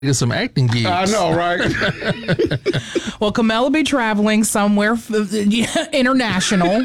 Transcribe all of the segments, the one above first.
get some acting gigs. I know, right? Well, Camille will be traveling somewhere international.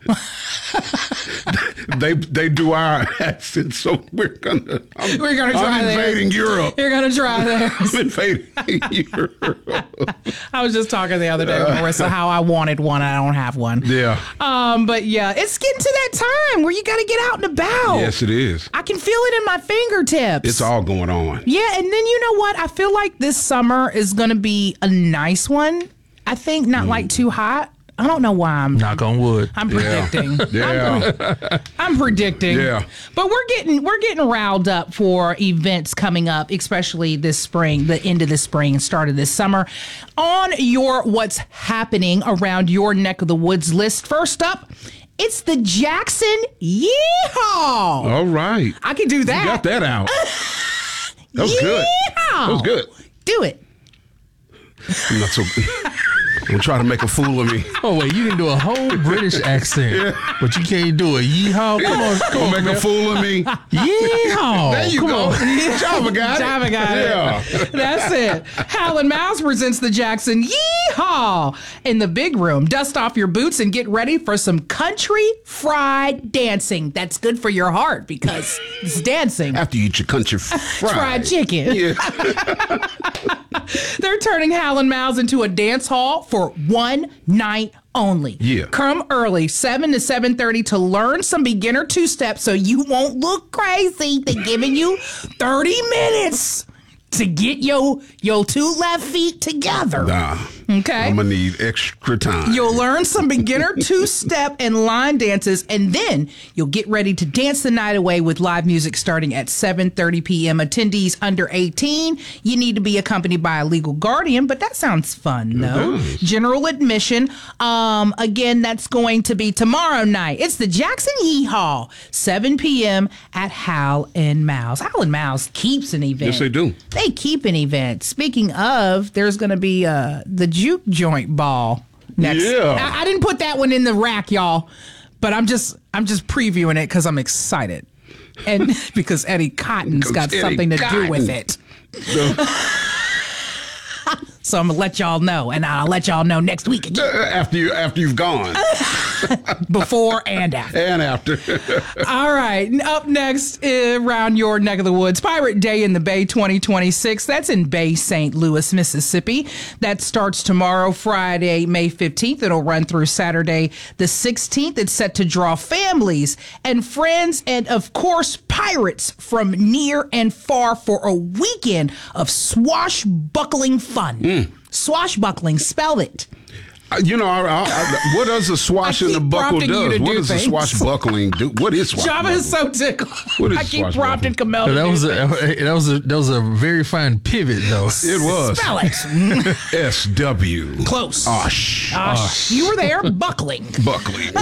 They do our accent, so we're gonna try I'm invading Europe. You're gonna try there. I'm invading Europe. I was just talking the other day with Marissa how I wanted one. I don't have one. Yeah. But yeah, it's getting to that time where you got to get out and about. Yes, it is. I can feel it in my fingertips. It's all going on. Yeah, and then you know what? I feel like this summer is going to be a nice one. I think not like too hot. I don't know why I'm Knock on wood. I'm predicting. Yeah. I'm predicting. Yeah. But we're getting riled up for events coming up, especially this spring, the end of the spring and start of this summer. On your what's happening around your neck of the woods list, first up, it's the Jackson Yeehaw. All right. I can do that. You got that out. That was good. That was good. Do it. I'm not so. Don't try to make a fool of me. Oh wait, you can do a whole British accent, but you can't do a yeehaw. Come on, make man. a fool of me. Yeehaw! There you Come go. on. Java got it. Java got Yeah. it. That's it. Howlin' Mouse presents the Jackson Yeehaw in the big room. Dust off your boots and get ready for some country fried dancing. That's good for your heart because it's dancing. After you eat your country fried chicken. Yeah. They're turning Howlin' Mouse into a dance hall for one night only. Yeah. Come early, 7 to 7:30 to learn some beginner two-step so you won't look crazy. They're giving you 30 minutes to get your two left feet together. Nah. Okay. I'm going to need extra time. You'll learn some beginner two-step and line dances, and then you'll get ready to dance the night away with live music starting at 7:30 p.m. Attendees under 18, you need to be accompanied by a legal guardian, but that sounds fun, though. General admission, again, that's going to be tomorrow night. It's the Jackson Yeehaw, 7 p.m. at Howlin' Mouse. Howlin' Mouse keeps an event. Yes, they do. They keep an event. Speaking of, there's going to be the Juke Joint Ball next. Yeah. I didn't put that one in the rack, y'all, but I'm just previewing it because I'm excited, and because Eddie Cotton's got something to do with it. So I'm gonna let y'all know, and I'll let y'all know next week again. After you've gone. Before and after. And after. All right. Up next, around your neck of the woods, Pirate Day in the Bay 2026. That's in Bay St. Louis, Mississippi. That starts tomorrow, Friday, May 15th. It'll run through Saturday, the 16th. It's set to draw families and friends and, of course, pirates from near and far for a weekend of swashbuckling fun. Swashbuckling, spell it. You know, what does a swash in the buckle does? What does a swashbuckling do? What is swashbuckling? Java is so tickled. What is I keep prompting Camille. That was a very fine pivot, though. It was. Spell it. S-W. Close. Osh. You were there, buckling. Buckling.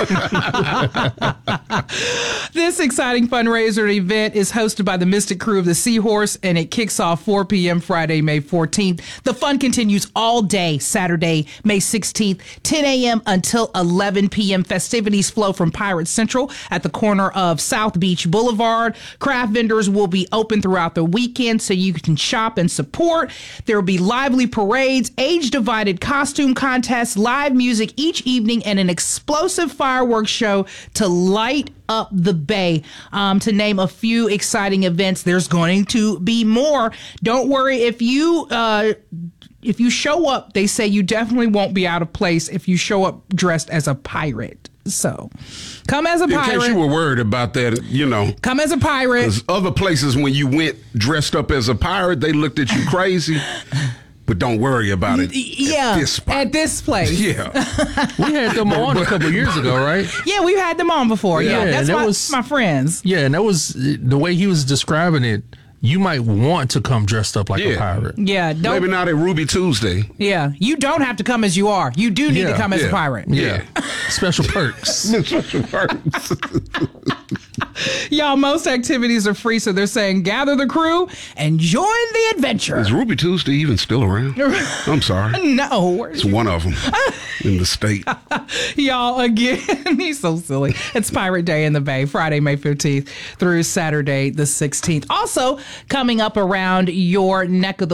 This exciting fundraiser event is hosted by the Mystic Crew of the Seahorse, and it kicks off 4 p.m. Friday, May 14th. The fun continues all day, Saturday, May 16th, 10 a.m. until 11 p.m. Festivities flow from Pirate Central at the corner of South Beach Boulevard. Craft vendors will be open throughout the weekend so you can shop and support. There will be lively parades, age-divided costume contests, live music each evening, and an explosive fireworks show to light up the bay. To name a few exciting events, there's going to be more. Don't worry, if you show up, they say you definitely won't be out of place if you show up dressed as a pirate. So, come as a pirate. In case you were worried about that, you know. Come as a pirate. Because other places, when you went dressed up as a pirate, they looked at you crazy. But don't worry about it. Yeah, at this place. Yeah. We had them on a couple years ago, right? Yeah, we've had them on before. Yeah, that's my friends. Yeah, and that was the way he was describing it. You might want to come dressed up like a pirate. Yeah. Maybe not at Ruby Tuesday. Yeah. You don't have to come as you are. You do need to come as a pirate. Yeah. Special perks. Special perks. Y'all, most activities are free, so they're saying gather the crew and join the adventure. Is Ruby Tuesday even still around? I'm sorry. No. It's one of them in the state. Y'all, again, he's so silly. It's Pirate Day in the Bay, Friday, May 15th through Saturday, the 16th. Also, coming up around your neck of the